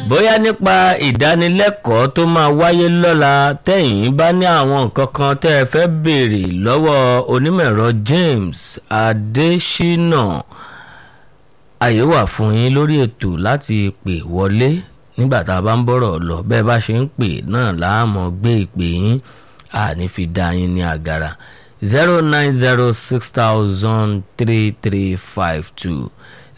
bóyá nípa ìdánilẹ́kọ̀ọ́ tó máa wáyé lọ́la tẹ̀yin bá ní àwọn nǹkan kan tẹ́ ẹ fẹ́ béèrè lọ́wọ́ onímọ̀-ẹ̀rọ James Adésínà, àyè wà fún yín lórí ètò láti pè wọlé nígbà tá a bá ń bọ̀rọ̀ lọ. bẹ́ẹ̀ bá ṣe ń pè náà láàmú gbé ìpè yín, àní fi dá yín ní àgàrà. 09060003352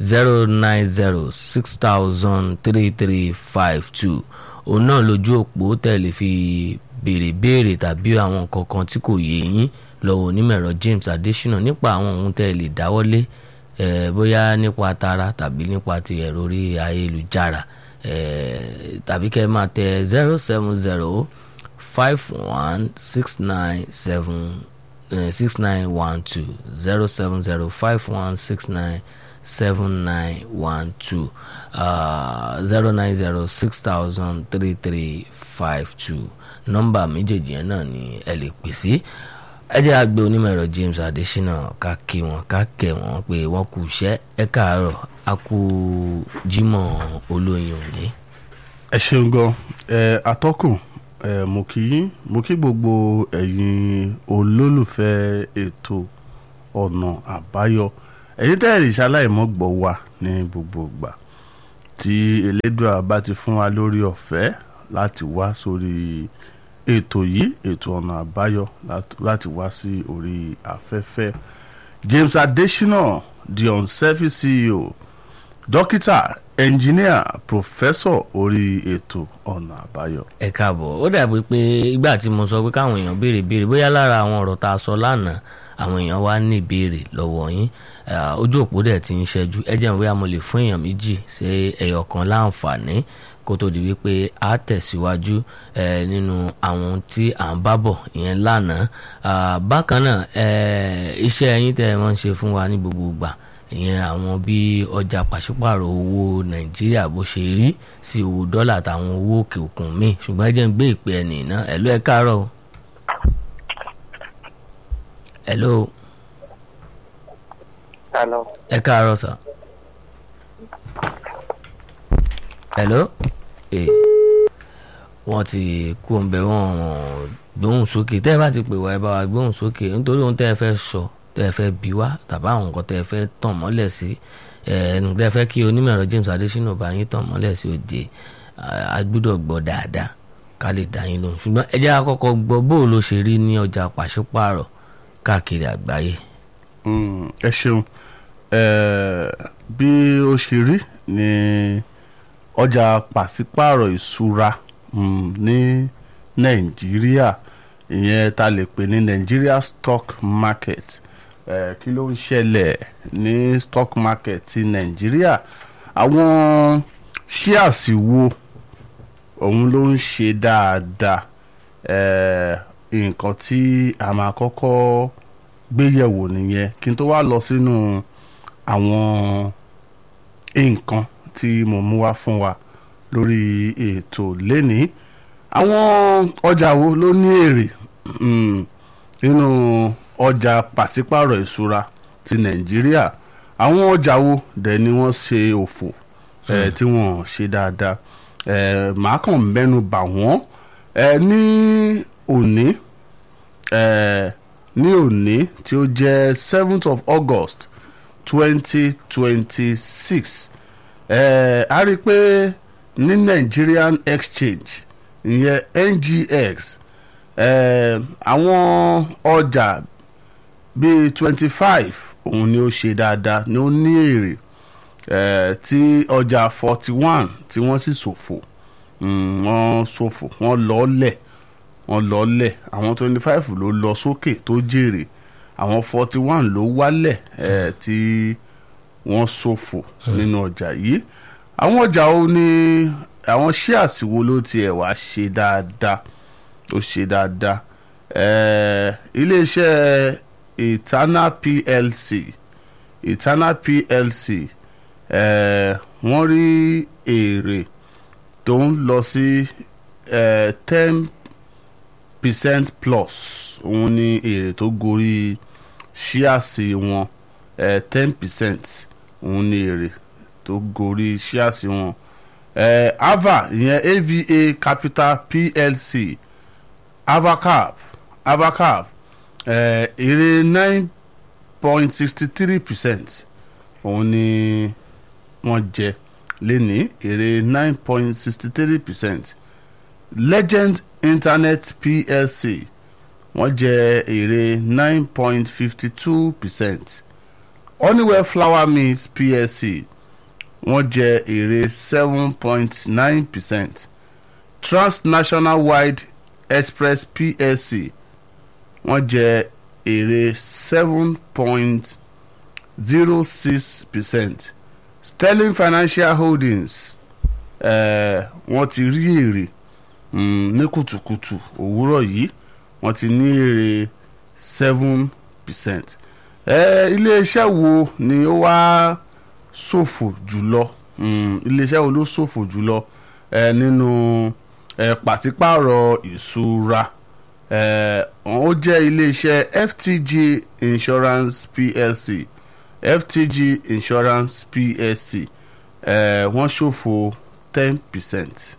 09060003352 òun náà lójú òpó tẹ̀lé fi béèrè tàbí àwọn nǹkan kan tí kò yé yín lọ́wọ́ onímọ̀-ẹ̀rọ James Adésínà nípa àwọn ohun tẹ̀lé dáwọ́lé, bóyá nípa tara tàbí nípa ti ẹ̀rọ orí ayélujára, tàbí kẹ́ ẹ máa tẹ 07051696912 07051697912 09060003352 nọ́mbà méjèèjì yẹn náà ni ẹ lè pè sí. ẹ jẹ́ àgbẹ̀ onímọ̀-ẹ̀rọ James Adésínà ká kí wọn ká kẹ́ wọn pé wọ́n kú iṣẹ́, ẹ káàárọ̀, a kú Jímọ̀ olóyin òní. ẹ ṣeun gan atọ́kùn, mo kí gbogbo ẹ̀yin olólùfẹ́ ètò ọ̀nà àbáyọ, ẹ̀yin tẹ́ẹ̀rì ṣaláìmọ́ gbọ́ wa ní gbogbo ìgbà tí Elédùà bá ti fún wa lórí ọ̀fẹ́ láti wá sórí ètò yìí, ètò ọ̀nà àbáyọ, láti wá sí orí afẹ́fẹ́. James Adésínà, the unselfish CEO, dókítà, ẹnjìníà, pòfẹ́sọ̀ orí ètò ọ̀nà àbáyọ. ẹ káàbọ̀. ó dàbí pé ìgbà tí mo sọ pé káwọn èèyàn béèrè bóyá lára àwọn ọ̀rọ̀ tá a sọ lánàá àwọn èèyàn wá ní ìbéèrè lọ́wọ́ yín, ojú òpó dẹ̀ ti ń ṣẹ́jú. ẹ jẹ́ bóyá mo lè fún èèyàn méjì sí ẹyọ kan láǹfààní kó tó di wípé a tẹ̀síwájú nínú àwọn tí à ń bá bọ̀ ìyẹn lánàá. Bákan náà iṣẹ́ ẹ̀yin tẹ́ ẹ máa ń ṣe fún wa ní gbogbo ìgbà, ìyẹn àwọn bí ọjà pàṣípààrọ̀ owó Nàìjíríà bó ṣe rí sí owó dọ́là àtàwọn owó òkè òkun míì. ṣùgbọ́n ẹ jẹ́ ń gbé ìpè ẹnì náà. ẹ káàárọ̀ o. Hello. Hello. ẹ káàárọ̀ sà. Hello. Wọ́n ti kú ọ̀nbẹ, wọ́n gbóhùn sókè. tẹ́ ẹ bá ti pè wá ẹ bá wa gbóhùn sókè nítorí ohun tẹ́ ẹ fẹ́ sọ, tẹ́ ẹ fẹ́ bí wá tàbí àwọn nǹkan tẹ́ ẹ fẹ́ tàn mọ́lẹ̀ sí, tẹ́ ẹ fẹ́ kí onímọ̀-ẹ̀rọ James Adésínà bá yín tàn mọ́lẹ̀ sí òde, a gbọ́dọ̀ gbọ́ dáadáa ká lè dá yín lóhùn. ṣùgbọ́n ẹ jẹ́ àkọ́kọ́ gbọ́ bó ló ṣe rí ní ọjà pàṣípààrọ̀ káàkiri àgbáyé. ẹ ṣeun. bí ó ṣe rí ní ọjà pàṣípààrọ̀ ìṣúra ní Nàìjíríà, ìyẹn ta lè pè ní Nigeria stock market. Kí ló ń ṣẹlẹ̀ ní stock market ti Nàìjíríà? àwọn shares wo òun ló ń ṣe dáadáa? Nǹkan tí a máa kọ́kọ́ gbé yẹ̀wò nìyẹn kí n tó wá lọ sínú àwọn nǹkan tí mo mú wá fún wa lórí ètò lénìí. àwọn ọjà wo ló ní èrè nínú ọjà pàṣípààrọ̀ ìṣúra ti Nàìjíríà? àwọn ọjà wo dẹ̀ ni wọ́n ṣe òfò tí wọ́n ṣe dáadáa? màá kàn mẹ́nu bà wọ́n ní òní tí ó jẹ́ 7th of August 2026. A rí i pé ní Nigerian Exchange, ìyẹn NGX, àwọn ọjà bíi 25 òun ni ó ṣe dáadáa, ni ó ní èrè, tí ọjà 41 tí wọ́n sì ṣòfò. wọ́n lọ́ọ́lẹ̀. àwọn 25 ló lọ sókè tó jèrè, àwọn 41 ló wálẹ̀ tí wọ́n ṣòfò nínú ọjà yìí. àwọn ọjà wo ni àwọn shares wo ló tiẹ̀ wá ṣe dáadáa? ó ṣe dáadáa. iléeṣẹ́ Eternal PLC wọ́n rí èrè tó ń lọ sí 10% plus. òun ni èrè tó gorí ṣíàsì wọn. 10% òun ni èrè tó gorí ṣíàsì wọn. ava ìyẹn ava capital plc avacap èrè 9.63% òun ni wọ́n jẹ lẹ́ni èrè 9.63%. legend internet plc wọ́n jẹ èrè 9.52%. honeywell flour mills plc wọ́n jẹ èrè 7.9%. transnational wide express plc wọ́n jẹ èrè 7.06%. sterling financial holdings wọ́n ti rí èrè ní kùtùkùtù òwúrọ̀ yìí wọ́n ti ní èrè 7%. iléeṣẹ́ wo ni ó wá ṣòfò jùlọ iléeṣẹ́ wo ló ṣòfò jùlọ nínú pàṣípààrọ̀ ìṣúra ó jẹ́ iléeṣẹ́ ftg insurance plc wọ́n ṣòfò 10%.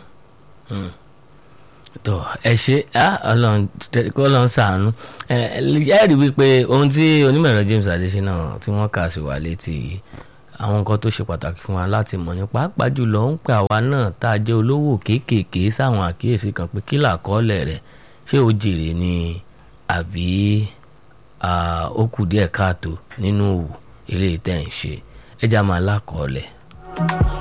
tó ẹ ṣe Ọlọ́run ṣàánú ẹ rí wípé ohun tí onímọ̀ ẹ̀rọ James Adésínà tí wọ́n kà sí wa létí yìí àwọn nǹkan tó ṣe pàtàkì fún wa láti mọ̀ ní pàápàá jùlọ ń pè àwa náà tá a jẹ́ olówó kéékèèké sáwọn àkíyèsí kan pé kí làkọọ́lẹ̀ rẹ̀ ṣé ó jèrè ni àbí ó kù díẹ̀ káàtó nínú òwò eléyìí tẹ̀ ń ṣe ẹja máa lákọọ́lẹ̀.